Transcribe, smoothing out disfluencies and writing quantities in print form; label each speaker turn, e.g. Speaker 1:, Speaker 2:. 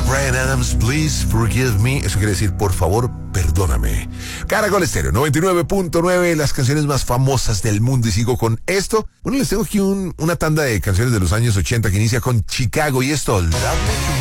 Speaker 1: Bryan Adams, please forgive me. Eso quiere decir, por favor, perdóname. Caracol Estéreo 99.9, las canciones más famosas del mundo. Y sigo con esto. Bueno, les tengo aquí una tanda de canciones de los años 80 que inicia con Chicago y esto, Love Me